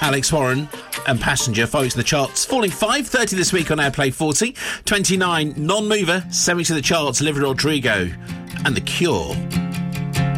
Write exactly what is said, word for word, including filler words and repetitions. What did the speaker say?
Alex Warren and Passenger, folks, in the charts. Falling five thirty this week on Airplay forty. twenty-nine, Non-Mover, seventy to the charts, Olivia Rodrigo and The Cure.